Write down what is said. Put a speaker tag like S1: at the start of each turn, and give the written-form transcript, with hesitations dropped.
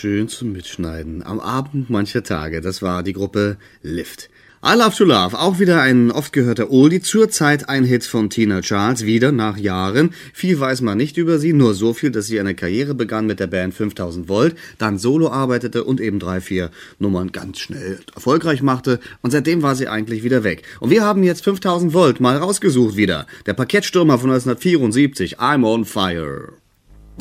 S1: schön zum Mitschneiden. Am Abend mancher Tage, das war die Gruppe Lift. I Love to Love, auch wieder ein oft gehörter Oldie, zurzeit ein Hit von Tina Charles, wieder nach Jahren. Viel weiß man nicht über sie, nur so viel, dass sie eine Karriere begann mit der Band 5000 Volt, dann solo arbeitete und eben 3-4 Nummern ganz schnell erfolgreich machte und seitdem war sie eigentlich wieder weg. Und wir haben jetzt 5000 Volt mal rausgesucht wieder. Der Parkettstürmer von 1974, I'm on Fire.